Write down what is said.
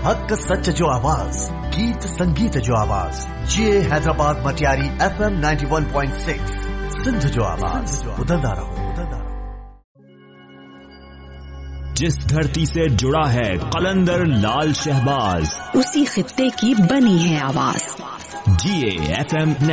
हक सच जो आवाज, गीत संगीत जो आवाज, ये हैदराबाद मटियारी FM 91.6 सिंध जो आवाज, बदलता रहो। जिस धरती से जुड़ा है कलंदर लाल शहबाज, उसी खित्ते की बनी है आवाज। GA FM